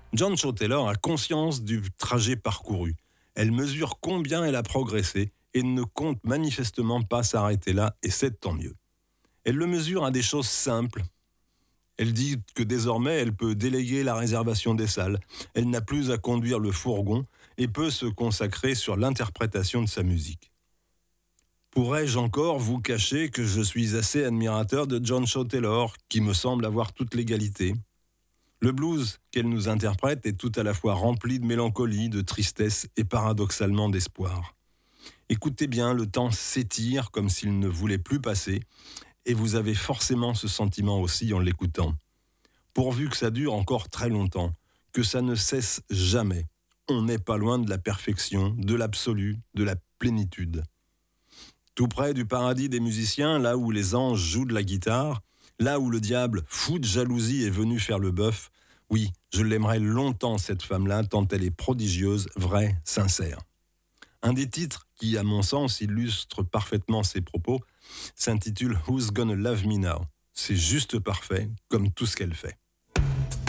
John Shaw Taylor a conscience du trajet parcouru. Elle mesure combien elle a progressé et ne compte manifestement pas s'arrêter là, et c'est tant mieux. Elle le mesure à des choses simples. Elle dit que désormais, elle peut déléguer la réservation des salles. Elle n'a plus à conduire le fourgon et peut se consacrer sur l'interprétation de sa musique. Pourrais-je encore vous cacher que je suis assez admirateur de John Shaw Taylor, qui me semble avoir toute l'égalité ? Le blues qu'elle nous interprète est tout à la fois rempli de mélancolie, de tristesse et paradoxalement d'espoir. Écoutez bien, le temps s'étire comme s'il ne voulait plus passer, et vous avez forcément ce sentiment aussi en l'écoutant. Pourvu que ça dure encore très longtemps, que ça ne cesse jamais. On n'est pas loin de la perfection, de l'absolu, de la plénitude. Tout près du paradis des musiciens, là où les anges jouent de la guitare, là où le diable, fou de jalousie, est venu faire le bœuf, oui, je l'aimerais longtemps cette femme-là, tant elle est prodigieuse, vraie, sincère. Un des titres qui, à mon sens, illustre parfaitement ses propos, s'intitule « Who's Gonna Love Me Now ?» C'est juste parfait, comme tout ce qu'elle fait.